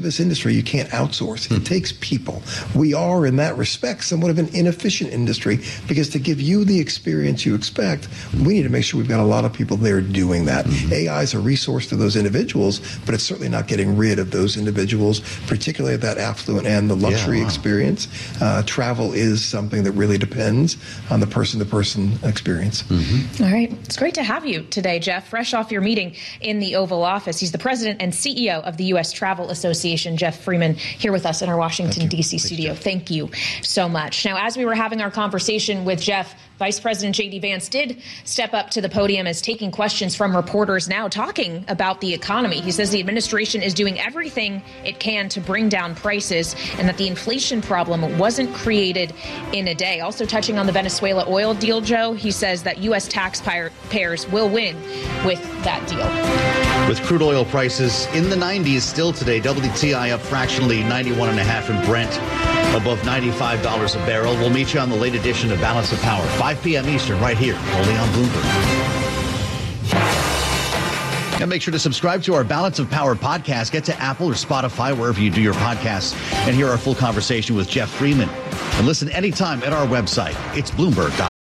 of this industry you can't outsource. It takes people. We are, in that respect, somewhat of an inefficient industry, because to give you the experience you expect, we need to make sure we've got a lot of people there doing that. AI is a resource to those individuals, but it's certainly not getting rid of those individuals, particularly at that affluent and the luxury experience. Travel is something that really depends on the person-to-person experience. All right. It's great to have you today, Jeff, fresh off your meeting in the Oval Office. He's the president and CEO of the U.S. Travel Association. Jeff Freeman here with us in our Washington, D.C. studio. Thank you so much. Now, as we were having our conversation with Jeff, Vice President J.D. Vance did step up to the podium as taking questions from reporters now talking about the economy. He says the administration is doing everything it can to bring down prices and that the inflation problem wasn't created in a day. Also touching on the Venezuela oil deal, Joe, he says that U.S. taxpayers will win with that deal. With crude oil prices in the 90s still today, WTI up fractionally 91.5 and Brent above $95 a barrel. We'll meet you on the late edition of Balance of Power, 5 p.m. Eastern, right here, only on Bloomberg. And make sure to subscribe to our Balance of Power podcast. Get to Apple or Spotify, wherever you do your podcasts, and hear our full conversation with Jeff Freeman. And listen anytime at our website. It's Bloomberg.com.